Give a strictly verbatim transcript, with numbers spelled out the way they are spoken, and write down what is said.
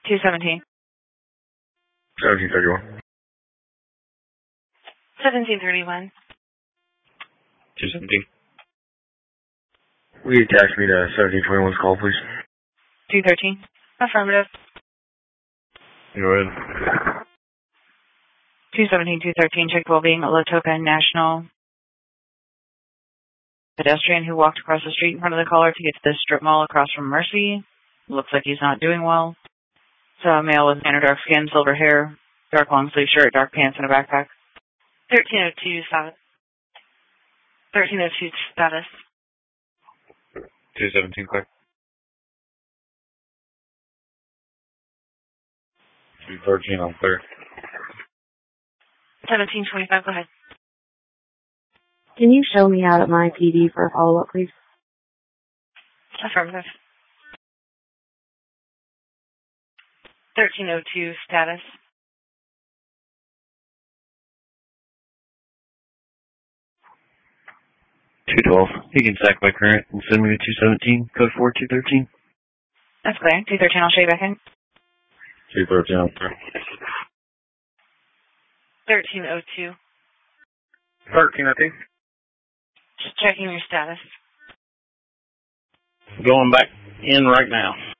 two seventeen. seventeen thirty-one. seventeen thirty-one. two seventeen. We attach me to seventeen twenty-one's call, please. two thirteen. Affirmative. Go ahead. two seventeen, two thirteen, check well-being at Latoka National. Pedestrian who walked across the street in front of the caller to get to the strip mall across from Mercy. Looks like he's not doing well. Saw a male with tan or dark skin, silver hair, dark long sleeve shirt, dark pants, and a backpack. thirteen oh two status. thirteen oh two status. two seventeen, clear. two thirteen, I'm clear. seventeen twenty-five, go ahead. Can you show me out at my P D for a follow-up, please? Affirmative. thirteen oh two status. two twelve. You can sack my current and send me to two seventeen, code four two thirteen. That's clear. two thirteen, I'll show you back in. two thirteen, I'm clear. thirteen oh two. thirteen, I think. Just checking your status. Going back in right now.